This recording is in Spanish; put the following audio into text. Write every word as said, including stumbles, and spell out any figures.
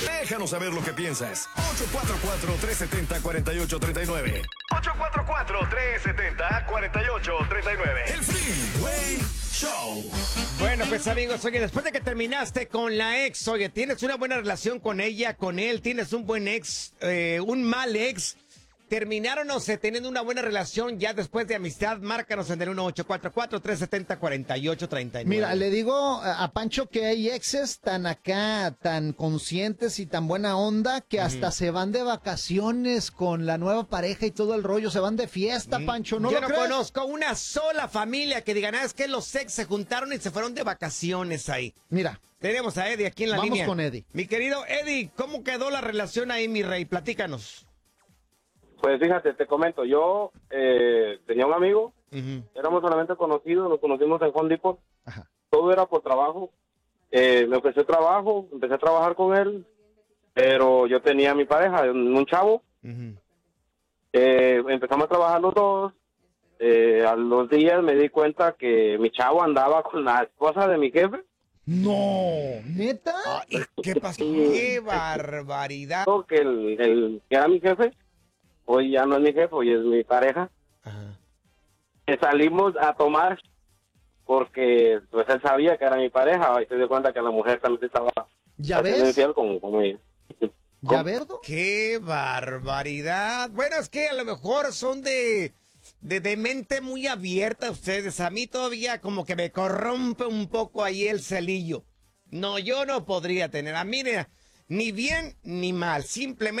Déjanos saber lo que piensas. ocho cuatro cuatro, tres siete cero, cuatro ocho tres nueve. ocho cuatro cuatro, tres siete cero, cuatro ocho tres nueve. El Freeway Show. Bueno, pues amigos, oye, después de que terminaste con la ex, oye, tienes una buena relación con ella, con él, tienes un buen ex, eh, un mal ex. ¿Terminaron o se teniendo una buena relación ya después de amistad? Márcanos en el uno ocho cuatro cuatro, tres siete cero, cuatro ocho tres nueve. Mira, le digo a Pancho que hay exes tan acá, tan conscientes y tan buena onda que hasta Ujú. se van de vacaciones con la nueva pareja y todo el rollo, se van de fiesta, Pancho, ¿no Yo lo no crees? conozco una sola familia que digan, ah, es que los ex se juntaron y se fueron de vacaciones ahí. Mira, Tenemos a Eddie aquí en la vamos línea. con Eddie. Mi querido Eddie, ¿cómo quedó la relación ahí, mi rey? Platícanos. Pues fíjate, te comento, yo eh, tenía un amigo, Ujú. éramos solamente conocidos, nos conocimos en Home Depot, Ajá. todo era por trabajo, eh, me ofreció trabajo, empecé a trabajar con él, pero yo tenía a mi pareja, un chavo, Ujú. eh, empezamos a trabajar los dos, eh, a los días me di cuenta que mi chavo andaba con la esposa de mi jefe, No, ¿neta? Ay, ¿qué pasó? ¡Qué barbaridad! que el, el que era mi jefe, hoy ya no es mi jefe, hoy es mi pareja. Ajá. Que salimos a tomar porque pues él sabía que era mi pareja y se dio cuenta que la mujer también estaba ¿Ya haciendo ves? infiel con, con ella. ¿Ya verdo? ¡Qué barbaridad! Bueno, es que a lo mejor son de, de, de mente muy abierta ustedes. A mí todavía como que me corrompe un poco ahí el celillo. No, yo no podría tener. A mí, mira, ni bien ni mal. Simplemente